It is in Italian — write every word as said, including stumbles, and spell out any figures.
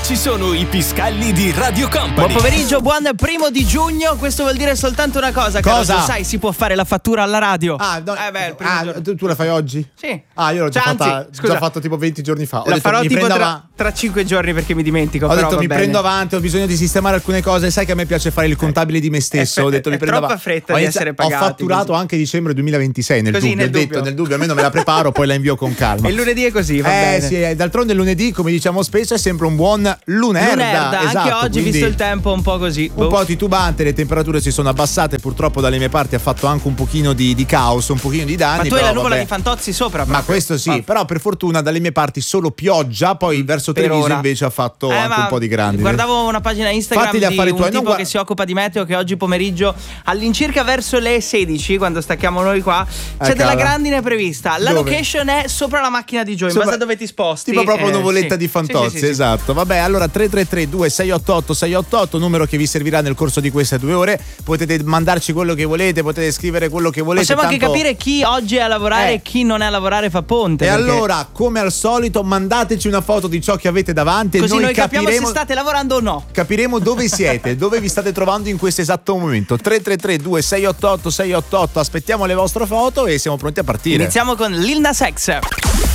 ci sono i Piscalli di Radio Company. Buon pomeriggio, buon primo di giugno. Questo vuol dire soltanto una cosa. Cosa? Carlo, sai, si può fare la fattura alla radio. Ah, no, eh beh, il primo ah giorno. tu, tu la fai oggi? Sì. Ah, io l'ho già, Cioè, fatta, anzi, scusa, già fatto tipo venti giorni fa. Ho la detto, farò mi tipo prendo tra, av- tra cinque giorni perché mi dimentico. Ho però detto va mi bene. prendo avanti, ho bisogno di sistemare alcune cose. Sai che a me piace fare il contabile di me stesso. È- Ho detto mi è prendo troppa avanti. fretta Ho di inizi- essere pagati, Ho fatturato così. anche dicembre duemilaventisei nel Così, dubbio. nel ho detto dubbio. nel dubbio, almeno me la preparo, poi la invio con calma. E il lunedì è così, va Eh bene. sì, eh, d'altronde il lunedì, come diciamo spesso, è sempre un buon lunerda. Lunerda, Esatto, anche oggi, quindi visto il tempo, un po' così. un po' titubante, le temperature si sono abbassate, purtroppo dalle mie parti ha fatto anche un pochino di, di caos, un pochino di danni. Ma tu hai però, la nuvola vabbè. di Fantozzi sopra. Ma proprio. questo sì, Ah. però per fortuna dalle mie parti solo pioggia, poi verso Per Treviso ora. invece ha fatto Eh, anche ma un po' di grandi. Guardavo una pagina Instagram Fatti gli di affari un tuoi, tipo non gua- che si occupa di meteo, che oggi pomeriggio all'incirca verso le sedici, quando stacchiamo noi qua, c'è Eh, della cavolo. grandine prevista. La Dove? location è sopra la macchina di Joe, in Sopra- base a dove ti sposti. Tipo proprio Eh, nuvoletta sì. di Fantozzi, Sì, sì, sì, sì. esatto. Vabbè, allora tre tre tre due sei otto otto sei otto otto, numero che vi servirà nel corso di queste due ore. Potete mandarci quello che volete, potete scrivere quello che volete. Possiamo anche tanto- capire chi oggi è a lavorare Eh. e chi non è a lavorare fa ponte. E perché allora, come al solito, mandateci una foto di ciò che avete davanti così e noi, noi capiamo capiremo se state lavorando o no. Capiremo dove siete, dove vi state trovando in questo esatto momento. tre tre tre due sei otto otto sei otto otto, aspettiamo le vostre foto e siamo pronti a partire. Iniziamo con Lil Nas X.